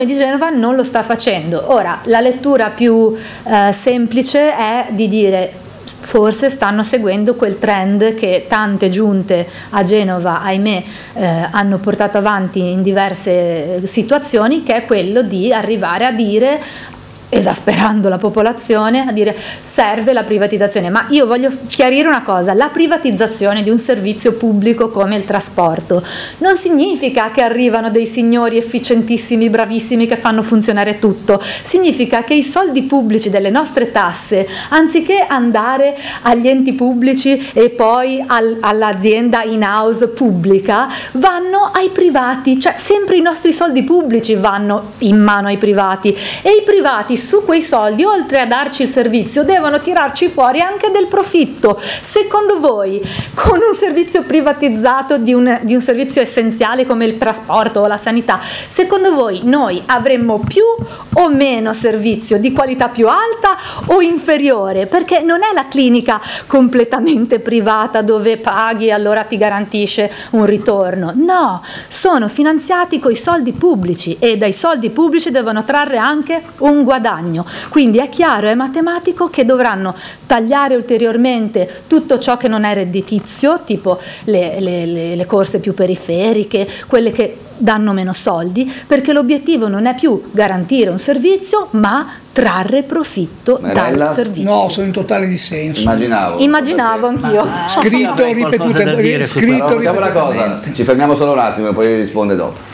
di Genova non lo sta facendo. Ora, la lettura più semplice è di dire: forse stanno seguendo quel trend che tante giunte a Genova, ahimè, hanno portato avanti in diverse situazioni, che è quello di arrivare a dire, esasperando la popolazione, a dire serve la privatizzazione. Ma io voglio chiarire una cosa: la privatizzazione di un servizio pubblico come il trasporto non significa che arrivano dei signori efficientissimi, bravissimi, che fanno funzionare tutto. Significa che i soldi pubblici delle nostre tasse, anziché andare agli enti pubblici e poi all'azienda in house pubblica, vanno ai privati. Cioè sempre i nostri soldi pubblici vanno in mano ai privati, e i privati su quei soldi, oltre a darci il servizio, devono tirarci fuori anche del profitto. Secondo voi, con un servizio privatizzato di un servizio essenziale come il trasporto o la sanità, secondo voi noi avremmo più o meno servizio, di qualità più alta o inferiore? Perché non è la clinica completamente privata dove paghi e allora ti garantisce un ritorno. No, sono finanziati coi soldi pubblici, e dai soldi pubblici devono trarre anche un guadagno. Quindi è chiaro, è matematico che dovranno tagliare ulteriormente tutto ciò che non è redditizio, tipo le corse più periferiche, quelle che danno meno soldi, perché l'obiettivo non è più garantire un servizio, ma trarre profitto dal servizio. No, sono in totale dissenso. Immaginavo anch'io. Scritto, ripetuto, facciamo una cosa, ci fermiamo solo un attimo e poi risponde dopo.